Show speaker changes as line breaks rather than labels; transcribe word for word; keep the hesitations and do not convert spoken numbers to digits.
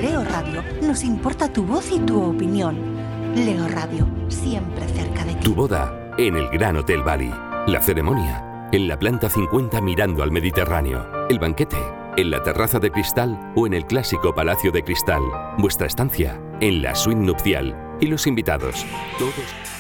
Leo Radio nos importa tu voz y tu opinión. Leo Radio, siempre cerca de ti.
Tu boda en el Gran Hotel Bali. La ceremonia en la planta cincuenta mirando al Mediterráneo. El banquete en la terraza de cristal o en el clásico Palacio de Cristal. Vuestra estancia en la suite nupcial. Y los invitados, todos...